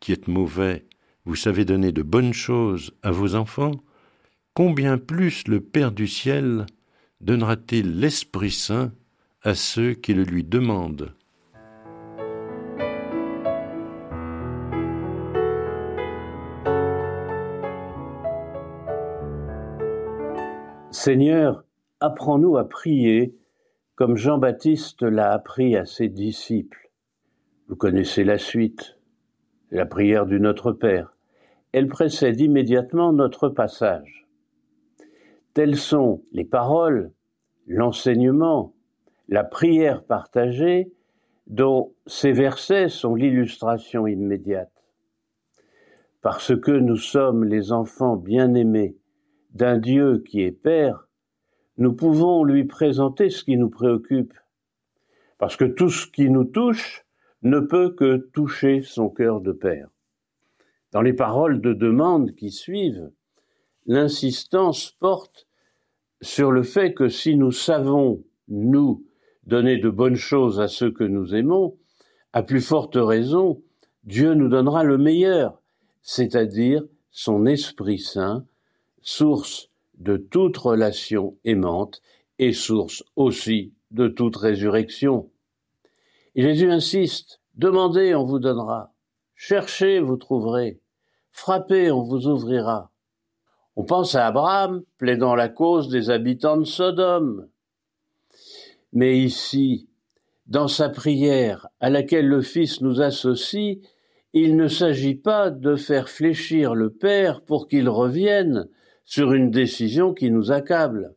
qui êtes mauvais, vous savez donner de bonnes choses à vos enfants, combien plus le Père du ciel donnera-t-il l'Esprit Saint à ceux qui le lui demandent. Seigneur, apprends-nous à prier comme Jean-Baptiste l'a appris à ses disciples. Vous connaissez la suite, la prière du Notre Père. Elle précède immédiatement notre passage. Telles sont les paroles, l'enseignement, la prière partagée, dont ces versets sont l'illustration immédiate. Parce que nous sommes les enfants bien-aimés d'un Dieu qui est Père, nous pouvons lui présenter ce qui nous préoccupe. Parce que tout ce qui nous touche ne peut que toucher son cœur de Père. Dans les paroles de demande qui suivent, l'insistance porte sur le fait que si nous savons, nous, donner de bonnes choses à ceux que nous aimons, à plus forte raison, Dieu nous donnera le meilleur, c'est-à-dire son Esprit Saint, source de toute relation aimante et source aussi de toute résurrection. Et Jésus insiste, demandez, on vous donnera, cherchez, vous trouverez, frappez, on vous ouvrira. On pense à Abraham, plaidant la cause des habitants de Sodome. Mais ici, dans sa prière à laquelle le Fils nous associe, il ne s'agit pas de faire fléchir le Père pour qu'il revienne sur une décision qui nous accable.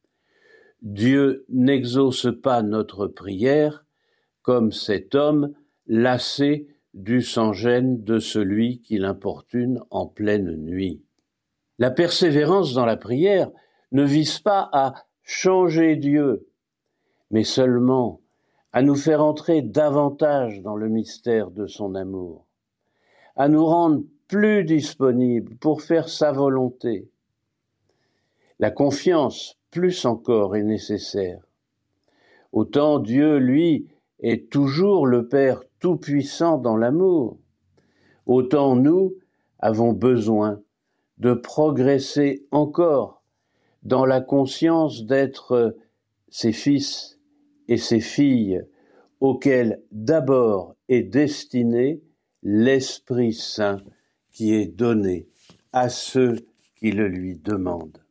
Dieu n'exauce pas notre prière comme cet homme lassé du sans-gêne de celui qui l'importune en pleine nuit. La persévérance dans la prière ne vise pas à changer Dieu, mais seulement à nous faire entrer davantage dans le mystère de son amour, à nous rendre plus disponibles pour faire sa volonté. La confiance, plus encore, est nécessaire. Autant Dieu, lui, est toujours le Père tout-puissant dans l'amour, autant nous avons besoin de progresser encore dans la conscience d'être ses fils et ses filles auxquels d'abord est destiné l'Esprit Saint qui est donné à ceux qui le lui demandent.